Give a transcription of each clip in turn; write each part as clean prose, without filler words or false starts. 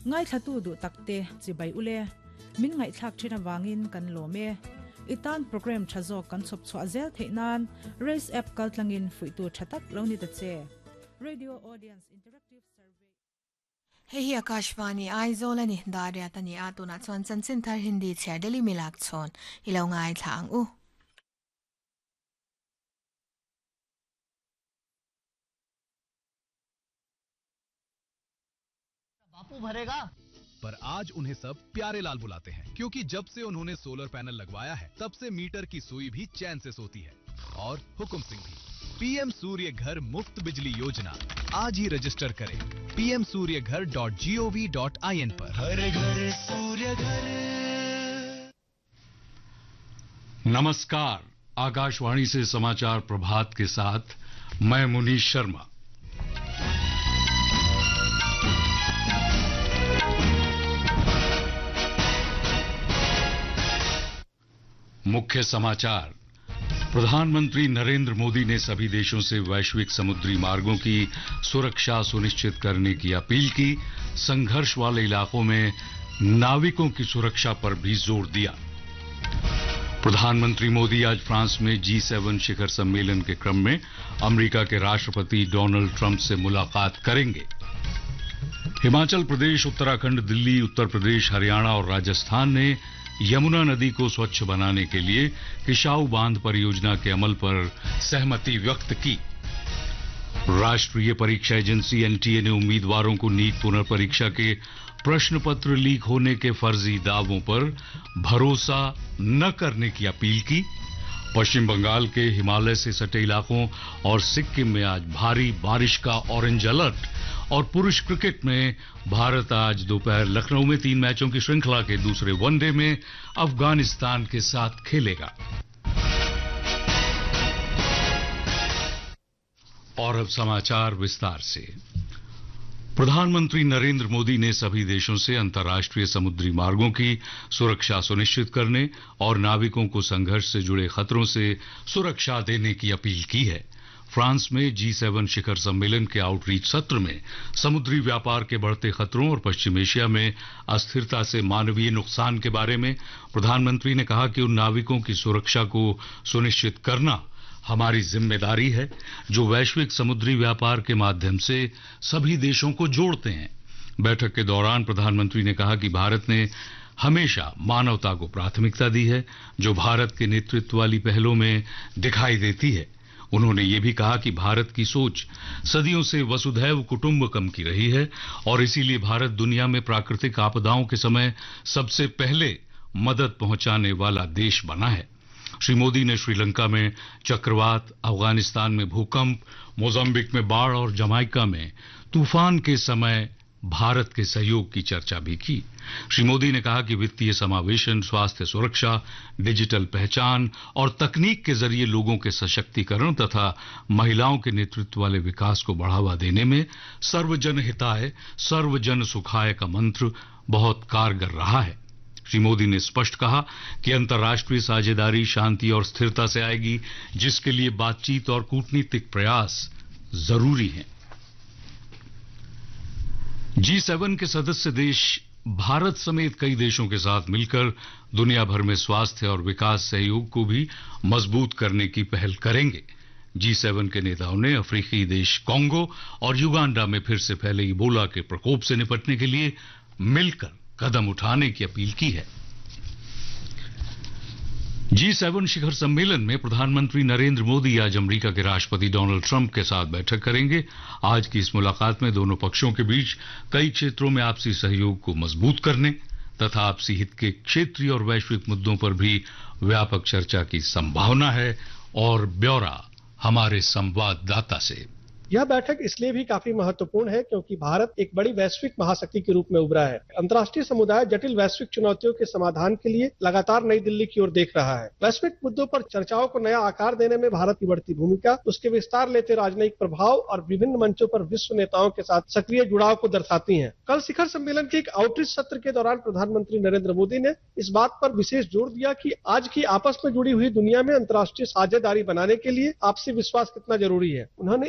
ngai thatu du takte chibai ule min ngai thak thina wangin kan lome itan program thazo kan chop chwa zel theinan raise app kaltlangin fuitu thatak loni ta che radio audience interactive survey Hei Akashvani aizola ni daria tani atuna chuan chanchin thar hindi chher deli milak chon ilo ngai thang u बापू भरेगा पर आज उन्हें सब प्यारे लाल बुलाते हैं क्योंकि जब से उन्होंने सोलर पैनल लगवाया है तब से मीटर की सुई भी चैन से सोती है और हुकुम सिंह भी पीएम सूर्य घर मुफ्त बिजली योजना आज ही रजिस्टर करें pmsuryaghar.gov.in पर। हर घर सूर्य घर। नमस्कार, आकाशवाणी से समाचार प्रभात के साथ मैं मुनीश शर्मा। मुख्य समाचार। प्रधानमंत्री नरेंद्र मोदी ने सभी देशों से वैश्विक समुद्री मार्गों की सुरक्षा सुनिश्चित करने की अपील की। संघर्ष वाले इलाकों में नाविकों की सुरक्षा पर भी जोर दिया। प्रधानमंत्री मोदी आज फ्रांस में G7 शिखर सम्मेलन के क्रम में अमेरिका के राष्ट्रपति डोनाल्ड ट्रंप से मुलाकात करेंगे। हिमाचल प्रदेश, उत्तराखंड, दिल्ली, उत्तर प्रदेश, हरियाणा और राजस्थान ने यमुना नदी को स्वच्छ बनाने के लिए किशाऊ बांध परियोजना के अमल पर सहमति व्यक्त की। राष्ट्रीय परीक्षा एजेंसी एनटीए ने उम्मीदवारों को नीट पुनर्परीक्षा के प्रश्न पत्र लीक होने के फर्जी दावों पर भरोसा न करने की अपील की। पश्चिम बंगाल के हिमालय से सटे इलाकों और सिक्किम में आज भारी बारिश का ऑरेंज अलर्ट। और पुरुष क्रिकेट में भारत आज दोपहर लखनऊ में 3 मैचों की श्रृंखला के दूसरे वनडे में अफगानिस्तान के साथ खेलेगा। और अब समाचार विस्तार से। प्रधानमंत्री नरेंद्र मोदी ने सभी देशों से अंतर्राष्ट्रीय समुद्री मार्गों की सुरक्षा सुनिश्चित करने और नाविकों को संघर्ष से जुड़े खतरों से सुरक्षा देने की अपील की है। फ्रांस में G7 शिखर सम्मेलन के आउटरीच सत्र में समुद्री व्यापार के बढ़ते खतरों और पश्चिम एशिया में अस्थिरता से मानवीय नुकसान के बारे में प्रधानमंत्री ने कहा कि उन नाविकों की सुरक्षा को सुनिश्चित करना हमारी जिम्मेदारी है जो वैश्विक समुद्री व्यापार के माध्यम से सभी देशों को जोड़ते हैं। बैठक के दौरान प्रधानमंत्री ने कहा कि भारत ने हमेशा मानवता को प्राथमिकता दी है जो भारत के नेतृत्व वाली पहलों में दिखाई देती है। उन्होंने ये भी कहा कि भारत की सोच सदियों से वसुधैव कुटुंबकम की रही है और इसीलिए भारत दुनिया में प्राकृतिक आपदाओं के समय सबसे पहले मदद पहुंचाने वाला देश बना है। श्री मोदी ने श्रीलंका में चक्रवात, अफगानिस्तान में भूकंप, मोजाम्बिक में बाढ़ और जमाइका में तूफान के समय भारत के सहयोग की चर्चा भी की। श्री मोदी ने कहा कि वित्तीय समावेशन, स्वास्थ्य सुरक्षा, डिजिटल पहचान और तकनीक के जरिए लोगों के सशक्तिकरण तथा महिलाओं के नेतृत्व वाले विकास को बढ़ावा देने में सर्वजन हिताय, सर्वजन सुखाय का मंत्र बहुत कारगर रहा है। श्री मोदी ने स्पष्ट कहा कि अंतर्राष्ट्रीय साझेदारी शांति और स्थिरता से आएगी, जिसके लिए बातचीत और कूटनीतिक प्रयास जरूरी हैं। G7 के सदस्य देश भारत समेत कई देशों के साथ मिलकर दुनिया भर में स्वास्थ्य और विकास सहयोग को भी मजबूत करने की पहल करेंगे। G7 के नेताओं ने अफ्रीकी देश कांगो और युगांडा में फिर से फैले इबोला के प्रकोप से निपटने के लिए मिलकर कदम उठाने की अपील की है। G7 शिखर सम्मेलन में प्रधानमंत्री नरेंद्र मोदी आज अमेरिका के राष्ट्रपति डोनाल्ड ट्रंप के साथ बैठक करेंगे। आज की इस मुलाकात में दोनों पक्षों के बीच कई क्षेत्रों में आपसी सहयोग को मजबूत करने तथा आपसी हित के क्षेत्रीय और वैश्विक मुद्दों पर भी व्यापक चर्चा की संभावना है। और ब्यौरा हमारे संवाददाता से। यह बैठक इसलिए भी काफी महत्वपूर्ण है क्योंकि भारत एक बड़ी वैश्विक महाशक्ति के रूप में उभरा है। अंतर्राष्ट्रीय समुदाय जटिल वैश्विक चुनौतियों के समाधान के लिए लगातार नई दिल्ली की ओर देख रहा है। वैश्विक मुद्दों पर चर्चाओं को नया आकार देने में भारत की बढ़ती भूमिका, उसके विस्तार लेते राजनयिक प्रभाव और विभिन्न मंचों पर विश्व नेताओं के साथ सक्रिय जुड़ाव को दर्शाती है। कल शिखर सम्मेलन के एक आउटरीच सत्र के दौरान प्रधानमंत्री नरेंद्र मोदी ने इस बात पर विशेष जोर दिया कि आज की आपस में जुड़ी हुई दुनिया में अंतर्राष्ट्रीय साझेदारी बनाने के लिए आपसी विश्वास कितना जरूरी है। उन्होंने इस बात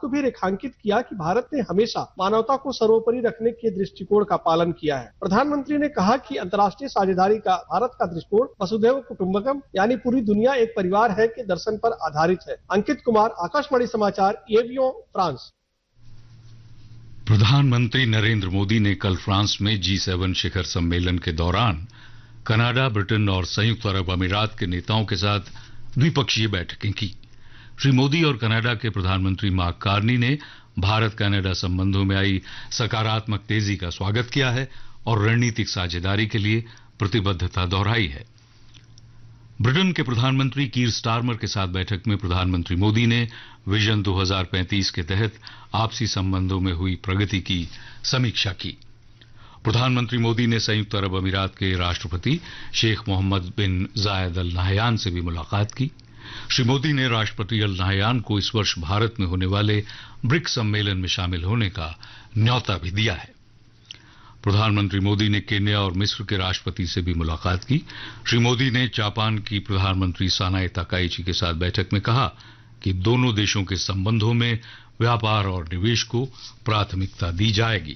को भी रेखांकित किया कि भारत ने हमेशा मानवता को सर्वोपरि रखने के दृष्टिकोण का पालन किया है। प्रधानमंत्री ने कहा कि अंतर्राष्ट्रीय साझेदारी का भारत का दृष्टिकोण वसुधैव कुटुंबकम यानी पूरी दुनिया एक परिवार है के दर्शन पर आधारित है। अंकित कुमार, आकाशवाणी समाचार, एवियों, फ्रांस। प्रधानमंत्री नरेंद्र मोदी ने कल फ्रांस में G7 शिखर सम्मेलन के दौरान कनाडा, ब्रिटेन और संयुक्त अरब अमीरात के नेताओं के साथ द्विपक्षीय बैठकें की। श्री मोदी और कनाडा के प्रधानमंत्री मार्क कार्नी ने भारत कनाडा संबंधों में आई सकारात्मक तेजी का स्वागत किया है और रणनीतिक साझेदारी के लिए प्रतिबद्धता दोहराई है। ब्रिटेन के प्रधानमंत्री कीर स्टारमर के साथ बैठक में प्रधानमंत्री मोदी ने विजन 2035 के तहत आपसी संबंधों में हुई प्रगति की समीक्षा की। प्रधानमंत्री मोदी ने संयुक्त अरब अमीरात के राष्ट्रपति शेख मोहम्मद बिन जायद अल नाहयान से भी मुलाकात की। श्री मोदी ने राष्ट्रपति अल नाहयान को इस वर्ष भारत में होने वाले ब्रिक्स सम्मेलन में शामिल होने का न्यौता भी दिया है। प्रधानमंत्री मोदी ने केन्या और मिस्र के राष्ट्रपति से भी मुलाकात की। श्री मोदी ने जापान की प्रधानमंत्री सानाए ताकाइची के साथ बैठक में कहा कि दोनों देशों के संबंधों में व्यापार और निवेश को प्राथमिकता दी जाएगी।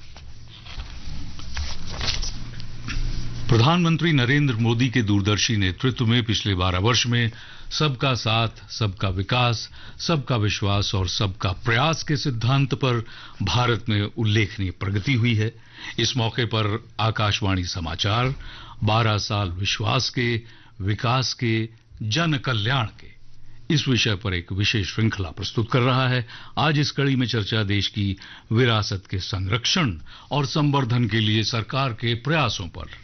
प्रधानमंत्री नरेंद्र मोदी के दूरदर्शी नेतृत्व में पिछले 12 वर्ष में सबका साथ, सबका विकास, सबका विश्वास और सबका प्रयास के सिद्धांत पर भारत में उल्लेखनीय प्रगति हुई है। इस मौके पर आकाशवाणी समाचार 12 साल विश्वास के, विकास के, जन कल्याण के इस विषय पर एक विशेष श्रृंखला प्रस्तुत कर रहा है। आज इस कड़ी में चर्चा देश की विरासत के संरक्षण और संवर्धन के लिए सरकार के प्रयासों पर।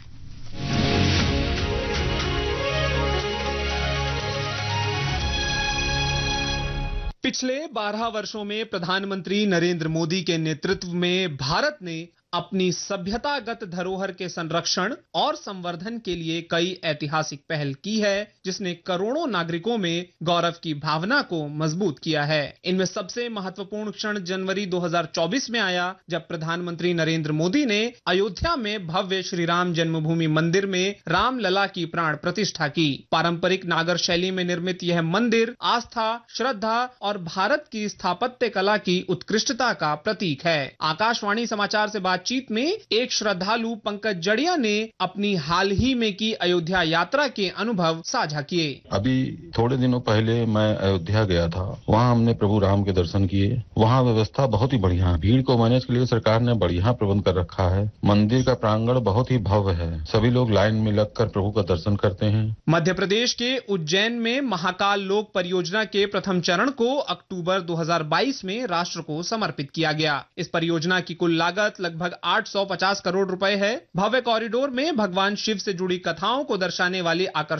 पिछले 12 वर्षों में प्रधानमंत्री नरेंद्र मोदी के नेतृत्व में भारत ने अपनी सभ्यतागत धरोहर के संरक्षण और संवर्धन के लिए कई ऐतिहासिक पहल की है, जिसने करोड़ों नागरिकों में गौरव की भावना को मजबूत किया है। इनमें सबसे महत्वपूर्ण क्षण जनवरी 2024 में आया, जब प्रधानमंत्री नरेंद्र मोदी ने अयोध्या में भव्य श्री राम जन्मभूमि मंदिर में रामलला की प्राण प्रतिष्ठा की। पारंपरिक नागर शैली में निर्मित यह मंदिर आस्था, श्रद्धा और भारत की स्थापत्य कला की उत्कृष्टता का प्रतीक है। आकाशवाणी समाचार से बातचीत में एक श्रद्धालु पंकज जड़िया ने अपनी हाल ही में की अयोध्या यात्रा के अनुभव साझा किए। अभी थोड़े दिनों पहले मैं अयोध्या गया था। वहाँ हमने प्रभु राम के दर्शन किए। वहाँ व्यवस्था बहुत ही बढ़िया है। भीड़ को मैनेज के लिए सरकार ने बढ़िया प्रबंध कर रखा है। मंदिर का प्रांगण बहुत ही भव्य है। सभी लोग लाइन में लगकर प्रभु का दर्शन करते हैं। मध्य प्रदेश के उज्जैन में महाकाल लोक परियोजना के प्रथम चरण को अक्टूबर 2022 में राष्ट्र को समर्पित किया गया। इस परियोजना की कुल लागत लगभग 850 करोड़ रुपए है। भव्य कॉरिडोर में भगवान शिव से जुड़ी कथाओं को दर्शाने वाली आकर्षक